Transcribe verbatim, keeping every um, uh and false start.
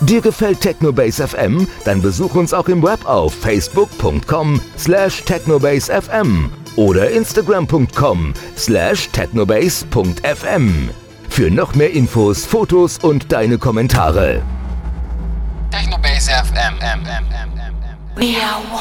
Dir gefällt Technobase F M? Dann besuch uns auch im Web auf facebook punkt com slash technobase f m oder instagram punkt com slash technobase punkt f m. Für noch mehr Infos, Fotos und deine Kommentare. Technobase F M. M, M, M, M, M. We are one.